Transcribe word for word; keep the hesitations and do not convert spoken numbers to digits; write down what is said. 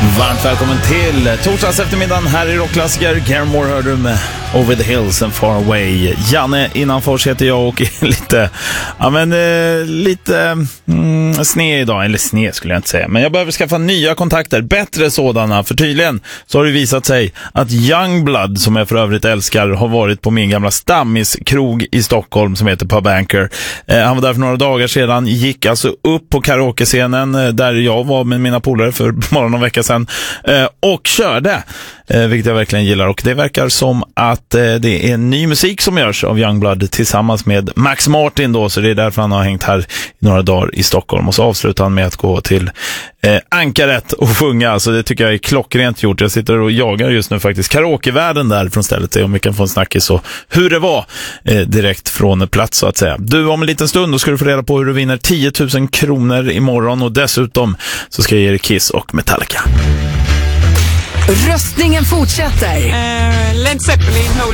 Varmt välkommen till torsdags eftermiddagen här i Rockklassiker. Gary Moore hörde du med Over the Hills and Far Away. Janne Innanfors heter jag och är lite, ja men eh, lite mm, sned idag, eller sned skulle jag inte säga. Men jag behöver skaffa nya kontakter, bättre sådana. För tydligen så har det visat sig att Youngblood, som jag för övrigt älskar, har varit på min gamla stammiskrog i Stockholm som heter Pub Anchor. Eh, han var där för några dagar sedan, gick alltså upp på karaoke-scenen eh, där jag var med mina polare för bara någon vecka sedan eh, och körde, eh, vilket jag verkligen gillar. Och det verkar som att eh, det är ny musik som görs av Youngblood tillsammans med Max Martin då, så det är därför han har hängt här i några dagar i Stockholm. Och så avslutar han med att gå till eh, Ankaret och sjunga, så det tycker jag är klockrent gjort. Jag sitter och jagar just nu faktiskt karaokevärlden där från stället, om vi kan få en snackis och hur det var eh, direkt från plats så att säga. Du, om en liten stund då ska du få reda på hur du vinner tio tusen kronor imorgon, och dessutom så ska jag ge dig Kiss och Metallica. Röstningen fortsätter. Uh, Led Zeppelin,